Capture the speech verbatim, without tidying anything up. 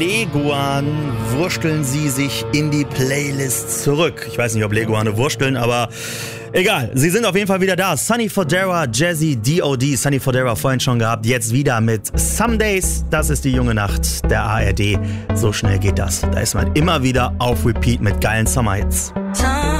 Leguan wursteln sie sich in die Playlist zurück. Ich weiß nicht, ob Leguane wursteln, aber egal. Sie sind auf jeden Fall wieder da. Sonny Fodera, Jazzy, D O D. Sonny Fodera vorhin schon gehabt, jetzt wieder mit Some Days. Das ist die junge Nacht der A R D. So schnell geht das. Da ist man immer wieder auf Repeat mit geilen Sommerhits.